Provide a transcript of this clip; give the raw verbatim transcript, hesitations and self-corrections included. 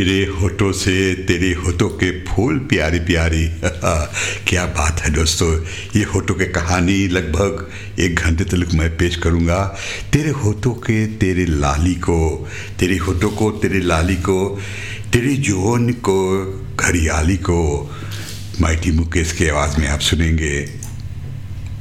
मेरे होठों से तेरे होठों के फूल प्यारी प्यारी क्या बात है दोस्तों। ये होठों की कहानी लगभग एक घंटे तक मैं पेश करूँगा। तेरे होठों के तेरे लाली को, तेरे होठों को तेरे लाली को, तेरे जौन को घरियाली को, माइटी मुकेश की आवाज़ में आप सुनेंगे।